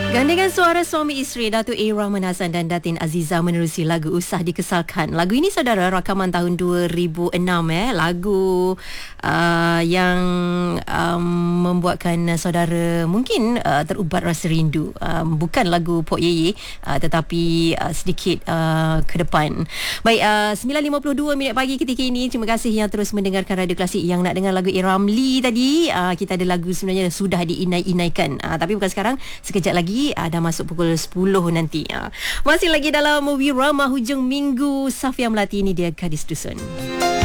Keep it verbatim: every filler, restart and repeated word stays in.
Gandengan suara suami isteri Datuk A. Rahman Hassan dan Datin Aziza menerusi lagu Usah Dikesalkan. Lagu ini saudara rakaman tahun dua ribu enam eh lagu uh, yang um, membuatkan saudara mungkin uh, terubat rasa rindu. Um, bukan lagu Pok Yeye uh, tetapi uh, sedikit uh, ke depan. Baik, uh, sembilan lima puluh dua minit pagi ketika ini. Terima kasih yang terus mendengarkan Radio Klasik. Yang nak dengar lagu A. Ramli tadi, uh, kita ada lagu sebenarnya sudah diinai-inaikan. Uh, tapi bukan sekarang, sekejap lagi ada masuk pukul sepuluh nanti. Masih lagi dalam movie Rama hujung minggu. Safia Melati, ini dia Gadis Dusun.